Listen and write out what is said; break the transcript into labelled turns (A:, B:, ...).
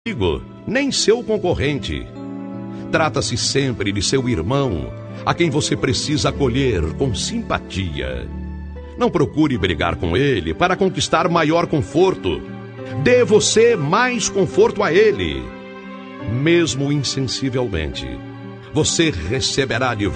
A: amigo, nem seu concorrente. Trata-se sempre de seu irmão, a quem você precisa acolher com simpatia. Não procure brigar com ele para conquistar maior conforto. Dê você mais conforto a ele. Mesmo insensivelmente, você receberá de volta